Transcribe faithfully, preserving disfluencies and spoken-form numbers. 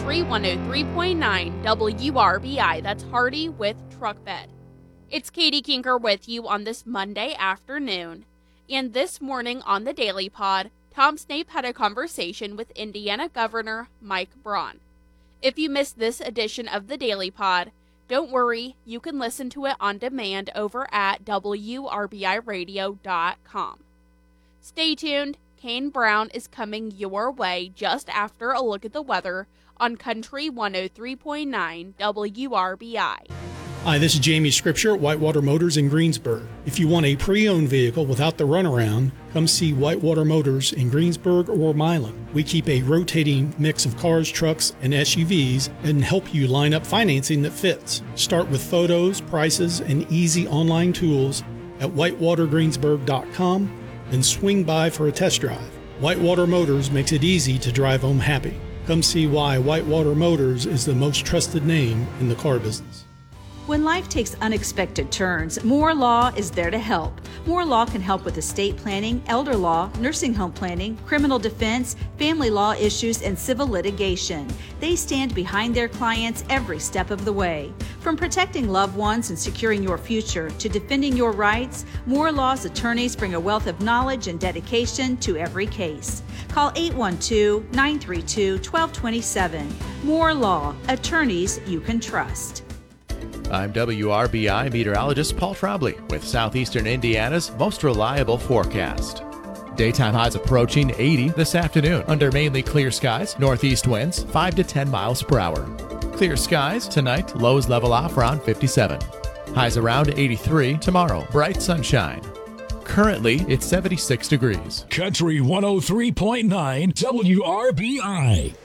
Country one oh three point nine W R B I. That's Hardy with Truck Bed. It's Katie Kinker with you on this Monday afternoon. And this morning on the Daily Pod, Tom Snape had a conversation with Indiana Governor Mike Braun. If you missed this edition of the Daily Pod, don't worry, you can listen to it on demand over at W R B I radio dot com. Stay tuned, Kane Brown is coming your way just after a look at the weather on Country one oh three point nine W R B I. Hi, this is Jamie Scripture at Whitewater Motors in Greensburg. If you want a pre-owned vehicle without the runaround, come see Whitewater Motors in Greensburg or Milan. We keep a rotating mix of cars, trucks, and S U Vs and help you line up financing that fits. Start with photos, prices, and easy online tools at whitewater greensburg dot com and swing by for a test drive. Whitewater Motors makes it easy to drive home happy. Come see why Whitewater Motors is the most trusted name in the car business. When life takes unexpected turns, Moore Law is there to help. Moore Law can help with estate planning, elder law, nursing home planning, criminal defense, family law issues, and civil litigation. They stand behind their clients every step of the way. From protecting loved ones and securing your future to defending your rights, Moore Law's attorneys bring a wealth of knowledge and dedication to every case. Call eight one two, nine three two, one two two seven. Moore Law, attorneys you can trust. I'm W R B I meteorologist Paul Trombley with Southeastern Indiana's most reliable forecast. Daytime highs approaching eighty this afternoon under mainly clear skies, northeast winds five to ten miles per hour. Clear skies tonight, lows level off around fifty-seven. Highs around eighty-three tomorrow, bright sunshine. Currently, it's seventy-six degrees. Country one oh three point nine W R B I.